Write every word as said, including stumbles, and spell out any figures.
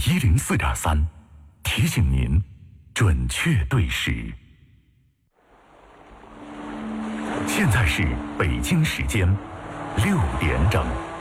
一零四点三，提醒您准确对时。现在是北京时间六点整。